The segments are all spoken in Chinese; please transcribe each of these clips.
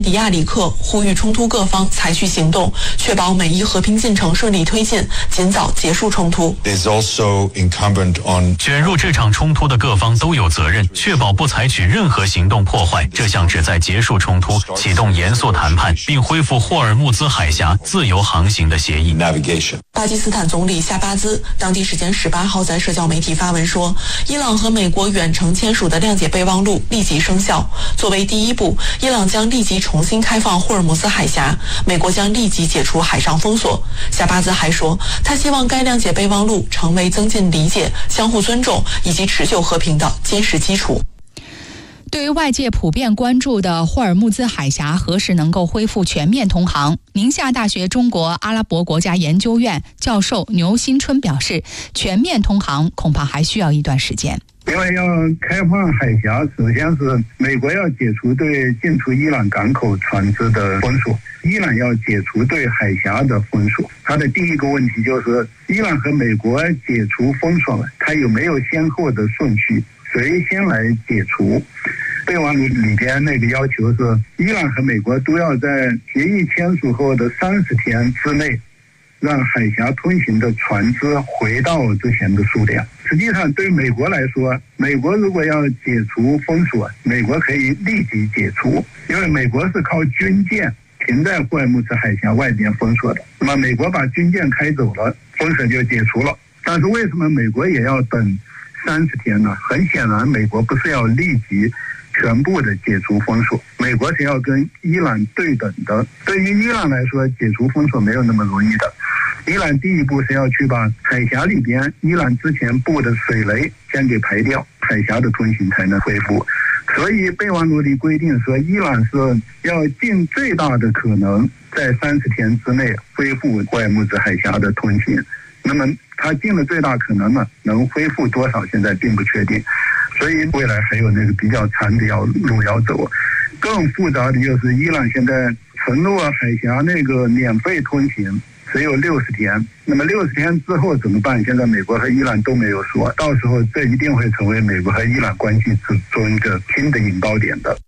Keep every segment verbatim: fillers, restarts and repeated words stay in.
迪亚里克呼吁冲突各方采取行动，确保美伊和平进程顺利推进，尽早结束冲突。 卷入这场冲突的各方都有责任，确保不采取任何行动破坏这项旨在结束冲突、启动严肃谈判并恢复霍尔木兹海峡自由航行的协议。 巴基斯坦总理夏巴兹当地时间十八号在社交媒体发文说，伊朗和美国远程签署的谅解备忘录立即生效。作为第一步，伊朗将立即重新开放霍尔木兹海峡，美国将立即解除海上封锁。夏巴兹还说，他希望该谅解备忘录成为增进理解、相互尊重以及持久和平的坚实基础。 对于外界普遍关注的霍尔木兹海峡何时能够恢复全面通航，宁夏大学中国阿拉伯国家研究院教授牛新春表示，全面通航恐怕还需要一段时间。 因为要开放海峡，首先是美国要解除对进出伊朗港口船只的封锁，伊朗要解除对海峡的封锁。它的第一个问题就是，伊朗和美国解除封锁了，它有没有先后的顺序？谁先来解除？备忘录里边那个要求是，伊朗和美国都要在协议签署后的三十天之内，让海峡通行的船只回到之前的数量。实际上，对美国来说，美国如果要解除封锁，美国可以立即解除，因为美国是靠军舰停在霍尔木兹海峡外边封锁的。那么，美国把军舰开走了，封锁就解除了。但是，为什么美国也要等三十天呢？很显然，美国不是要立即全部的解除封锁，美国是要跟伊朗对等的。对于伊朗来说，解除封锁没有那么容易的。伊朗第一步是要去把海峡里边伊朗之前布的水雷先给排掉，海峡的通行才能恢复。所以备忘录里规定说，伊朗是要尽最大的可能在三十天之内恢复霍尔木兹海峡的通行。那么它尽了最大可能呢，能恢复多少现在并不确定，所以未来还有那个比较长的要路要走。更复杂的就是伊朗现在承诺海峡那个免费通行只有六十天，那么六十天之后怎么办？现在美国和伊朗都没有说，到时候这一定会成为美国和伊朗关系之中一个新的引爆点的。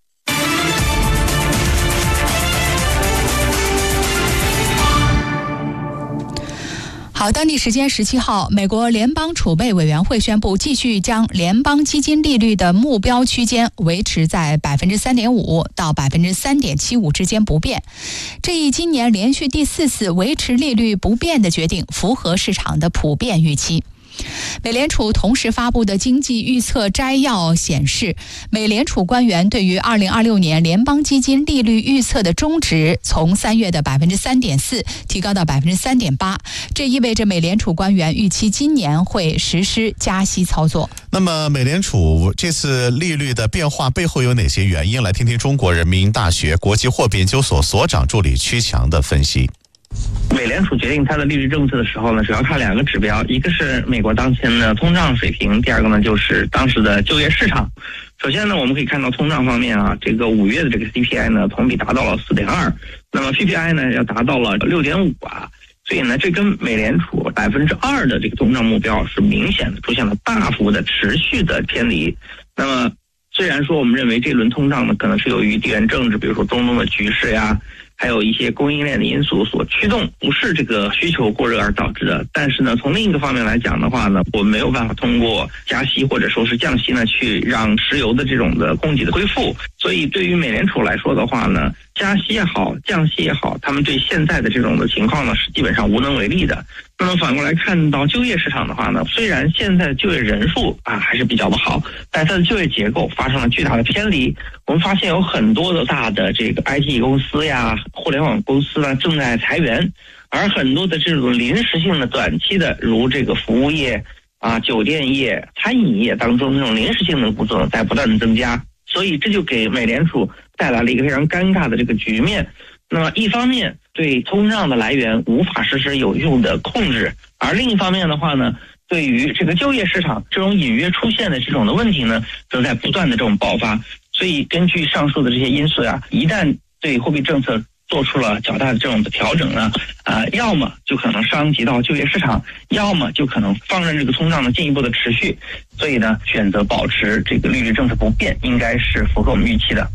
好，当地时间十七号，美国联邦储备委员会宣布，继续将联邦基金利率的目标区间维持在百分之三点五到百分之三点七五之间不变。这一今年连续第四次维持利率不变的决定，符合市场的普遍预期。美联储同时发布的经济预测摘要显示，美联储官员对于二零二六年联邦基金利率预测的中值从三月的百分之三点四提高到百分之三点八，这意味着美联储官员预期今年会实施加息操作。 那么，美联储这次利率的变化背后有哪些原因？来听听中国人民大学国际货币研究所所长助理曲强的分析。 美联储决定它的利率政策的时候呢，主要看两个指标，一个是美国当前的通胀水平，第二个呢就是当时的就业市场。首先呢，我们可以看到通胀方面啊，这个五月的这个 C P I 呢同比达到了 四点二， 那么 P P I 呢要达到了 六点五 啊，所以呢这跟美联储 百分之二 的这个通胀目标是明显的出现了大幅的持续的偏离。那么虽然说我们认为这轮通胀呢可能是由于地缘政治，比如说中东的局势呀，还有一些供应链的因素所驱动，不是这个需求过热而导致的。但是呢，从另一个方面来讲的话呢，我们没有办法通过加息或者说是降息呢，去让石油的这种的供给的恢复。所以对于美联储来说的话呢，加息也好，降息也好，他们对现在的这种的情况呢，是基本上无能为力的。那么反过来看到就业市场的话呢，虽然现在的就业人数啊还是比较的好，但它的就业结构发生了巨大的偏离。我们发现有很多的大的这个 I T 公司呀、互联网公司呢正在裁员，而很多的这种临时性的、短期的，如这个服务业啊、酒店业、餐饮业当中这种临时性的工作在不断的增加，所以这就给美联储带来了一个非常尴尬的这个局面。那么一方面对通胀的来源无法实施有用的控制，而另一方面的话呢，对于这个就业市场这种隐约出现的这种的问题呢，正在不断的这种爆发。所以根据上述的这些因素呀，一旦对货币政策做出了较大的这种的调整呢，呃，要么就可能伤及到就业市场，要么就可能放任这个通胀的进一步的持续。所以呢，选择保持这个利率政策不变，应该是符合我们预期的。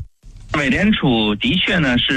美联储的确呢是